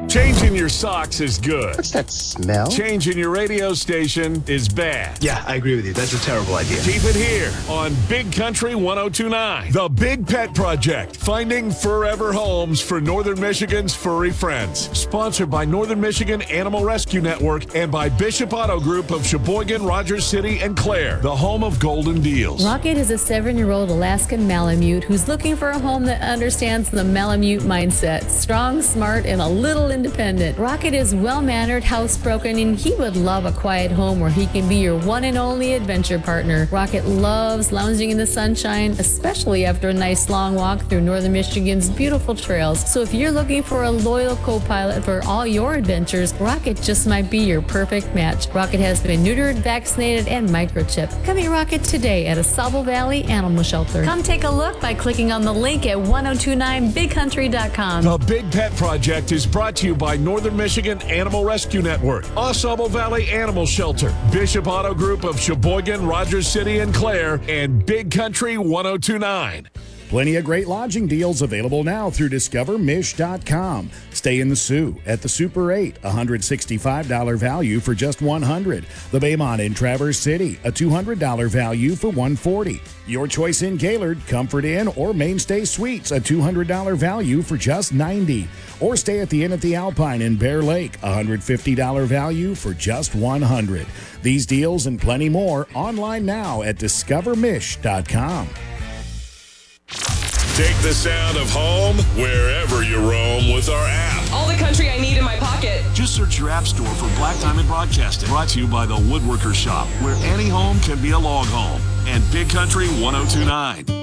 Changing your socks is good. What's that smell? Changing your radio station is bad. Yeah, I agree with you. That's a terrible idea. Keep it here on Big Country 102.9. The Big Pet Project, finding forever homes for Northern Michigan's furry friends. Sponsored by Northern Michigan Animal Rescue Network and by Bishop Auto Group of Sheboygan, Rogers City, and Clare, the home of golden deals. Rocket is a 7-year-old Alaskan Malamute who's looking for a home that understands the Malamute mindset. Strong, smart, and a little independent. Rocket is well-mannered, housebroken, and he would love a quiet home where he can be your one and only adventure partner. Rocket loves lounging in the sunshine, especially after a nice long walk through Northern Michigan's beautiful trails. So if you're looking for a loyal co-pilot for all your adventures, Rocket just might be your perfect match. Rocket has been neutered, vaccinated, and microchipped. Come meet Rocket today at AuSable Valley Animal Shelter. Come take a look by clicking on the link at 1029bigcountry.com. The Big Pet Project is brought to you by Northern Michigan Animal Rescue Network, AuSable Valley Animal Shelter, Bishop Auto Group of Sheboygan, Rogers City, and Clare, and Big Country 102.9. Plenty of great lodging deals available now through discovermish.com. Stay in the Sioux at the Super 8, $165 value for just $100. The Baymont in Traverse City, a $200 value for $140. Your choice in Gaylord, Comfort Inn, or Mainstay Suites, a $200 value for just $90. Or stay at the Inn at the Alpine in Bear Lake, a $150 value for just $100. These deals and plenty more online now at discovermish.com. Take the sound of home wherever you roam with our app. All the country I need in my pocket. Just search your app store for Black Diamond Broadcasting. Brought to you by the Woodworker Shop, where any home can be a log home. And Big Country 102.9.